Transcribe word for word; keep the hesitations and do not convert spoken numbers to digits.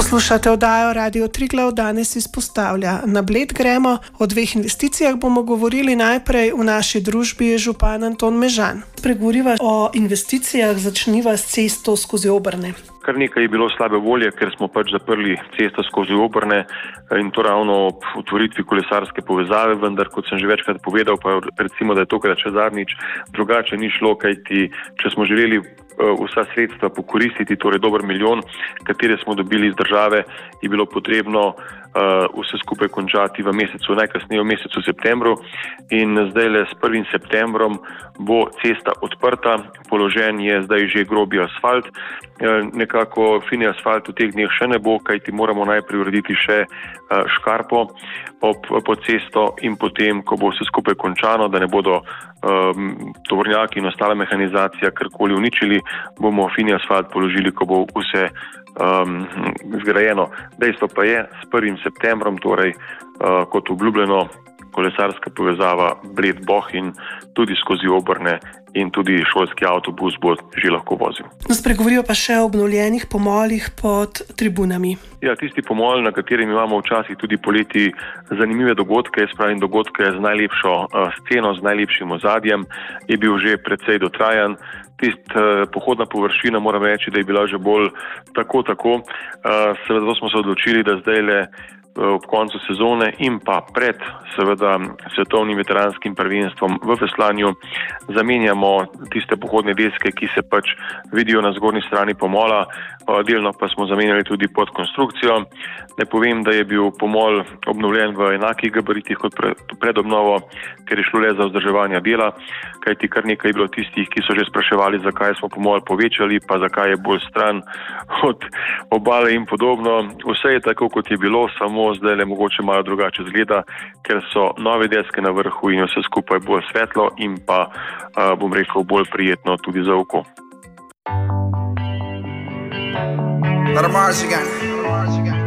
Poslušate oddajo Radio Triglav, danes izpostavlja Na Bled gremo. O dveh investicijah bomo govorili. Najprej v naši družbi je župan Anton Mežan. Pregovoriva o investicijah, začniva s cesto skozi Obrne. Kar nekaj je bilo slabe volje, ker smo pač zaprli cesto skozi Obrne in to ravno ob otvoritvi kolesarske povezave, vendar kot sem že večkrat povedal, pa recimo, da je tokrat še zadnjič, drugače ni šlo, kajti če smo želeli vsa sredstva pokoristiti, torej dober milijon, katere smo dobili iz države, je bilo potrebno uh, vse skupaj končati v mesecu, najkasneje v mesecu septembru in zdaj le s prvim septembrom bo cesta odprta, položen je zdaj že grobi asfalt, uh, nekako fini asfalt v teh dneh še ne bo, kajti moramo najprej urediti še uh, škarpo ob, po cesto in potem, ko bo vse skupaj končano, da ne bodo um, tovornjaki in ostala mehanizacija karkoli uničili, bomo fini asfalt položili, ko bo vse um, zgrajeno. Dejstvo pa je, s prvim septembrom, torej uh, kot obljubljeno, kolesarska povezava Bled-Bohinj tudi skozi Obrne in tudi šolski avtobus bo že lahko vozil. Spregovorijo pa še o obnovljenih pomolih pod tribunami. Ja, tisti pomol, na katerem imamo včasih tudi poleti zanimive dogodke, spravim dogodke z najlepšo uh, sceno, z najlepšim ozadjem, je bil že precej dotrajan. Tist uh, pohodna površina, moram reči, da je bila že bolj tako-tako. Uh, seveda smo se odločili, da zdaj le ob koncu sezone in pa pred seveda svetovnim veteranskim prvenstvom v veslanju zamenjamo tiste pohodne deske, ki se pač vidijo na zgornji strani pomola, delno pa smo zamenjali tudi pod konstrukcijo. Ne povem, da je bil pomol obnovljen v enakih gabaritih kot pred obnovo, ker je šlo le za vzdrževanje dela, kajti kar nekaj je bilo tistih, ki so že spraševali, zakaj smo pomol povečali, pa zakaj je bolj stran od obale in podobno. Vse je tako, kot je bilo, samo zdaj le mogoče malo drugače zgleda, ker so nove deske na vrhu in vse skupaj bolj svetlo in pa, uh, bom rekel, bolj prijetno tudi za oko. Let 'em march again.